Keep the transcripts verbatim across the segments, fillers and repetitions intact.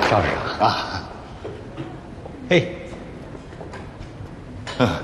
赵市长啊，嘿，嗯，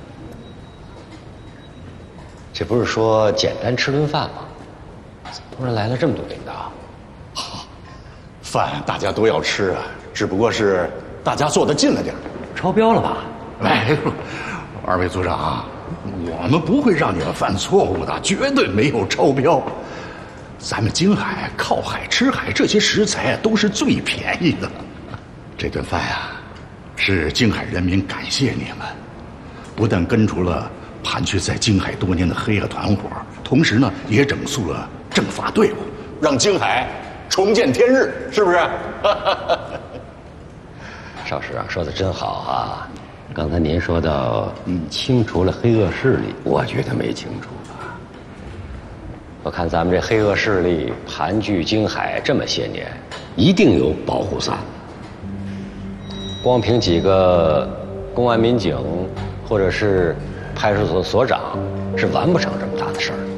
这不是说简单吃顿饭吗？怎么突然来了这么多领导？ 饭大家都要吃啊，只不过是大家做的近了点。 超标了吧？ 哎，二位组长，我们不会让你们犯错误的，绝对没有超标。咱们京海靠海吃海，这些食材都是最便宜的。这顿饭呀，是京海人民感谢你们，不但根除了盘踞在京海多年的黑恶团伙，同时呢，也整肃了政法队伍，让京海重见天日，是不是？ 邵市长说的真好啊！刚才您说到，嗯，清除了黑恶势力，我觉得没清除吧。我看咱们这黑恶势力盘踞京海这么些年，一定有保护伞。光凭几个公安民警或者是派出所所长是完不成这么大的事儿。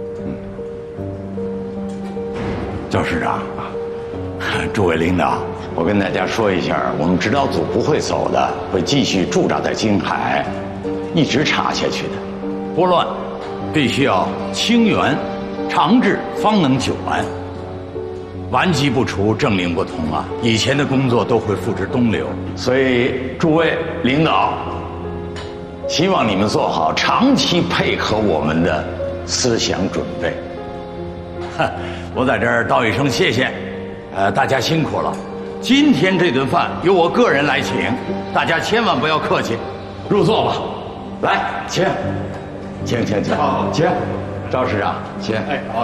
赵市长，诸位领导，我跟大家说一下，我们指导组不会走的，会继续驻扎在京海，一直查下去的。拨乱，必须要清源，长治方能久安。顽疾不除，政令不同啊！以前的工作都会付之东流，所以诸位领导，希望你们做好长期配合我们的思想准备。我在这儿道一声谢谢，呃，大家辛苦了。今天这顿饭由我个人来请，大家千万不要客气，入座吧。来，请，请请请，请，赵市长，请。哎，好。